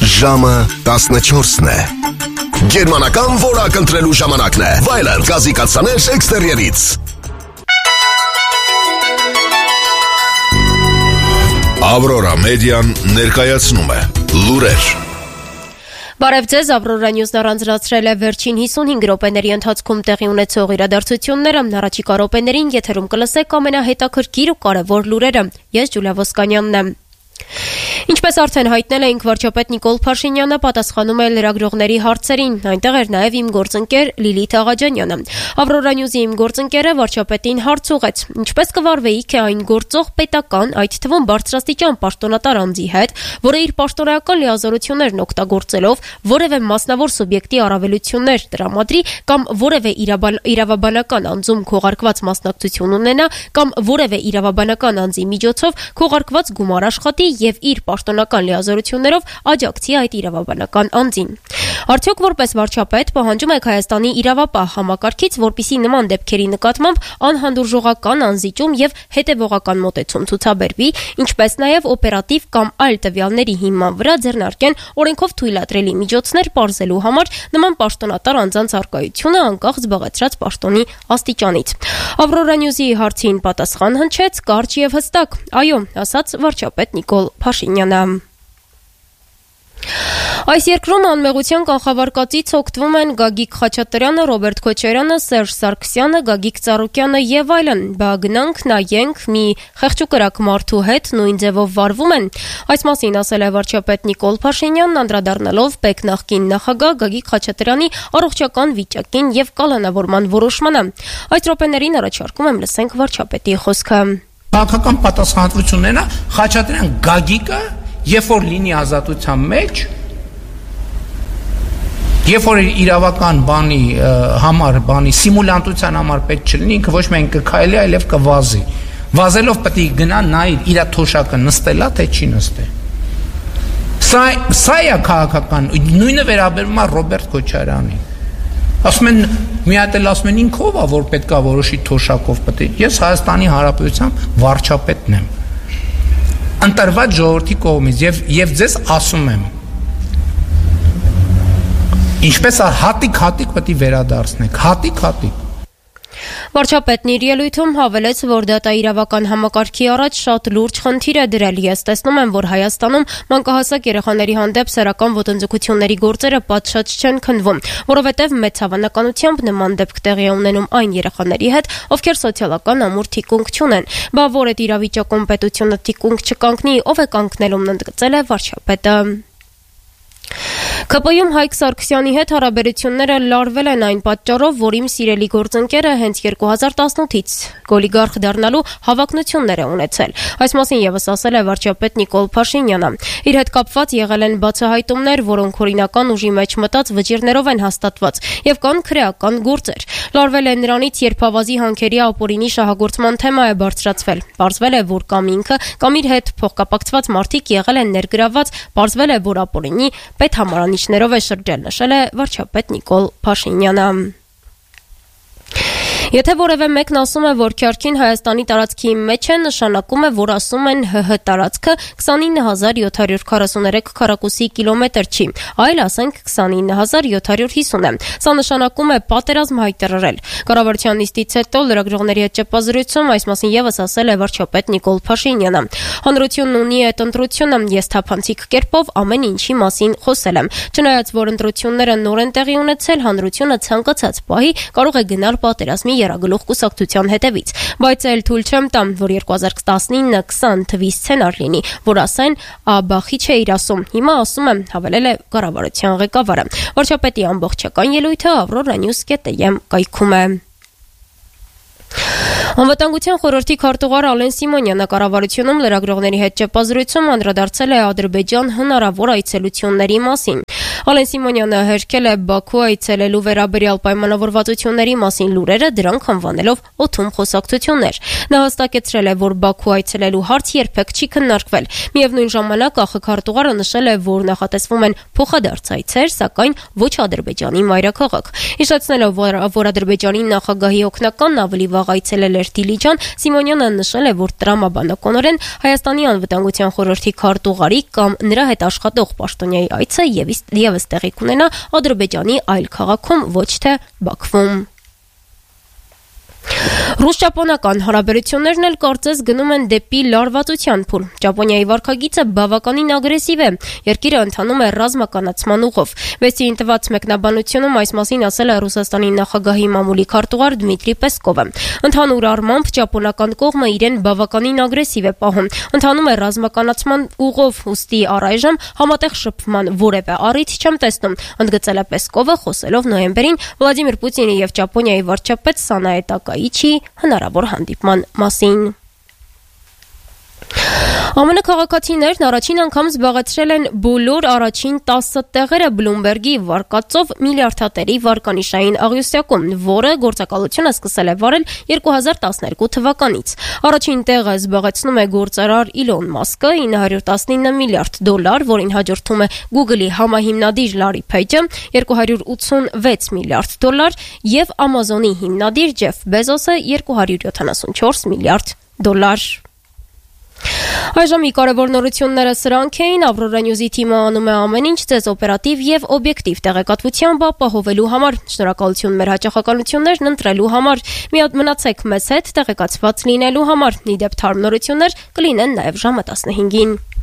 Ժամը 14-ն է։ Գերմանական որակ ընտրելու ժամանակն է։ Վայլեր գազի կաթսաներ էքստերիերից։ Ավրորա մեդիան ներկայացնում է լուրեր։ Բարև ձեզ, Ավրորա Նյուզն առանձնացրել է վերջին 55 րոպեների ընթացքում տեղի ունեցող իրադարձությունները։ Առաջիկա րոպեներին եթերում կլսեք ամենահետաքրքիր ու կարևոր լուրերը։ Ես Ջուլիա Ոսկանյանն եմ։ Ինչպես արդեն հայտնել էինք, վարչապետ Նիկոլ Փաշինյանը պատասխանում է լրագրողների հարցերին, այնտեղ էր նաև իմ գործընկեր Լիլիթ Աղաջանյանը։ Ավրորա Նյուզի իմ գործընկերը վարչապետին հարց ուղղեց. ինչպես կվարվեիք այն գործող պետական, այդ թվում բարձրաստիճան պաշտոնատար անձի հետ, որը իր պաշտոնական լիազորություններն օգտագործելով որևէ մասնավոր սուբյեկտի առավելություններ տրամադրի կամ որևէ իրավաբանական անձում քողարկված մասնակցություն ունենա կամ որևէ իրավաբանական անձի միջոցով քողարկված գումար աշխատի եւ իր պաշտոնական լիազորություններով աջակցի այդ իրավաբանական անձին։ Արդյոք որպես վարչապետ պահանջում եք Հայաստանի իրավապահ համակարգից, որպիսի նման դեպքերի նկատմամբ անհանդուրժողական անզիջում եւ հետեւողական մոտեցում ցուցաբերվի, ինչպես նաեւ օպերատիվ կամ այլ տվյալների հիման վրա ձեռնարկեն օրենքով թույլատրելի միջոցներ պարզելու համար նման պաշտոնատար անձանց առկայությունը անկախ զբաղեցրած պաշտոնի աստիճանից։ Ավրորա Նյուզի հարցին պատասխան հնչեց կարճ եւ հստակ. այո, ասաց վարչապետ Նիկոլ Փաշինյանը։ Այս երկրում անմեղության կանխավարկածից օգտվում են Գագիկ Խաչատրյանը, Ռոբերտ Քոչարյանը, Սերժ Սարգսյանը, Գագիկ Ծառուկյանը եւ այլն։ Բա գնանք նայենք մի խեղճուկրակ մարդու հետ նույն ձևով վարվում են։ Այս մասին ասել է վարչապետ Նիկոլ Փաշինյանն, անդրադառնալով ՊԵԿ նախկին նախագահ Գագիկ Խաչատրյանի առողջական վիճակին եւ կալանավորման որոշմանը։ Այս րոպեներին առաջարկում եմ լսենք վարչապետի խոսքը։ Քաղաքական պատասխանատվությունն է Խաչատրյան Գագիկը, երբ որ լինի ազատության մեջ, երբ որ իրավական բանի համար, սիմուլյանտության համար պետք չլինի, ինքը ոչ միայն կքայլի, այլև կվազի։ Վազելով պետք է գնա նայր իր թոշակը նստելա, թե չի նստել։ Սա է քաղաքական, նույնը վերաբերում է Ռոբերտ Քոչարյանին։ Ասում են, մի հատ էլ ասում են ինքով է, որ պետք է որոշի թոշակով պետք է։ Ես Հայաստանի Հանրապետության վարչապետն եմ։ Ընտրված ժողովրդի կողմից եւ ձեզ ասում եմ, ինչպես հատիկ պետք է վերադարձնեք, հատիկ։ Վարչապետն իր ելույթում հավելեց, որ դատաիրավական համակարգի առաջ շատ լուրջ խնդիր է դրել։ Ես տեսնում եմ, որ Հայաստանում մանկահասակ երեխաների հանդեպ սեռական ոտնձգությունների գործերը պատշաճ չեն քննվում, որովհետև մեծ հավանականությամբ նման դեպք տեղի է ունենում այն երեխաների հետ, ովքեր սոցիալական ամուր թիկունք չունեն։ Բա որ այդ իրավիճակում պետությունը թիկունք չկանգնի, ով է կանգնելում, ընդգծել է վարչապետը։ ԿՊ-ում Հայկ Սարգսյանի հետ հարաբերությունները լարվել են այն պատճառով, որ իմ սիրելի գործընկերը հենց 2018-ից օլիգարխ դառնալու հավակնություններ է ունեցել։ Այս մասին եւս ասել է վարչապետ Նիկոլ Փաշինյանը։ Իր հետ կապված եղել են բացահայտումներ, որոնք օրինական ուժի մեջ մտած վճիռներով են հաստատված եւ կան քրեական գործեր։ Լարվել է նրանից, երբ ավազի հանքերի ապօրինի շահագործման թեմա է բարձրացվել։ Պարզվել է, որ կամ ինքը, կամ իր հետ փոխկապակցված մարդիկ եղել են ներգրաված, պարզվել է, որ ապօրինի պետհամարանիշներով է շրջել, նշել է վարչապետ Նիկոլ Փաշինյանը։ Եթե որևէ մեկն ասում է, որ Քյարքին Հայաստանի տարածքի մեջ է, նշանակում է, որ ասում են ՀՀ տարածքը 29743 քառակուսի կիլոմետր չի, այլ ասենք 29750 է։ Սա նշանակում է պատերազմ հայտարարել։ Կառավարության նիստից հետո լրագրողների հետ ճեպազրույցում այս մասին եւս ասել է վարչապետ Նիկոլ Փաշինյանը։ Հանրությունն ունի այդ ընտրությունը, ես թափանցիկ կերպով ամեն ինչի մասին խոսել եմ։ Չնայած որ ընտրությունները նոր են տեղի ունեցել, հանրությունը ցանկացած պահի կարող է գնալ պատերազմի երագլուխ կուսակցության հետևից, բայց այլ թույլ չեմ տամ, որ 2019-20 թվի սցենար լինի, որ ասեն, աբախի չէ իր ասում, հիմա ասում եմ, հավելել է կառավարության ղեկավարը։ Վարչապետի ամբողջական ելույթը avroranews.am կայքում է։ Անվտանգության խորհրդի քարտուղար Ալեն Սիմոնյանը կառավարությունում լրագրողների հետ ճեպազրույցում անդրադարձել է Ադրբեջան հնարավոր այցելությունների մասին։ Ալեն Սիմոնյանը հերքել է Բաքու այցելելու վերաբերյալ պայմանավորվածությունների մասին լուրերը, դրանք անվանելով օդում խոսակցություններ։ Նա հստակեցրել է, որ Բաքու այցելելու հարց երբեք չի քննարկվել։ Միևնույն ժամանակ ԱԽ քարտուղարը նշել է, որ նախատեսվում են փոխադարձ այցեր, սակայն ոչ Ադրբեջանի մայրաքաղաք։ Հիշեցնելով, որ Ադրբեջանի նախագահի օգնականն ավելի վաղ այցելել էր Դիլիջան, Սիմոնյանը նշել է, որ տրամաբանականորեն Հայաստանի անվտանգության խորհրդի քարտուղարի կամ նրա հետ աշխատող պաշտոնյայի այցը եւս տեղի կունենա Ադրբեջանի այլ քաղաքում, ոչ թե Բաքվում։ Ռուս-ճապոնական հարաբերություններն էլ կարծես գնում են դեպի լարվածության փուլ։ Ճապոնիայի վարքագիծը բավականին ագրեսիվ է։ Երկիրը ընթանում է ռազմականացման ուղով։ Վեսթին տված մեկնաբանությունում այս մասին ասել է Ռուսաստանի նախագահի մամուլի քարտուղար Դմիտրի Պեսկովը։ Ընդհանուր առմամբ ճապոնական կողմը իրեն բավականին ագրեսիվ է պահում։ Ընթանում է ռազմականացման ուղով, ուստի առայժմ համատեղ շփման որևէ առիթ չեմ տեսնում, ընդգծել է Պեսկովը, խոսելով նոյեմբերին Վլադիմիր Պուտինի եւ Ճապոնիայի վարչապետ Սանաե Տակաիչի հնարավոր հանդիպման մասին։ ԱՄՆ քաղաքացիներն առաջին անգամ զբաղեցրել են բոլոր առաջին 10 տեղերը Բլումբերգի վարկածով միլիարդատերի վարկանիշային աղյուսակում, որը գործակալությունը սկսել է վարել 2012 թվականից։ Առաջին տեղը զբաղեցնում է գործարար Իլոն Մասկը $919 միլիարդ, որին հաջորդում է Google-ի համահիմնադիր Լարի Փեյջը $286 միլիարդ եւ Amazon-ի հիմնադիր Ջեֆ Բեզոսը $274 միլիարդ։ Այժմի կարևոր նորությունները սրանք էին։ Ավրորա Նյուզի թիմը անում է ամեն ինչ ձեզ օպերատիվ եւ օբյեկտիվ տեղեկատվությամբ ապահովելու համար։ Շնորհակալություն մեր հաճախականություններն ընտրելու համար։ Միատ մնացեք մեզ հետ տեղեկացված լինելու համար։ Ի դեպ թարմ նորություններ կլինեն նաեւ ժամը 15-ին։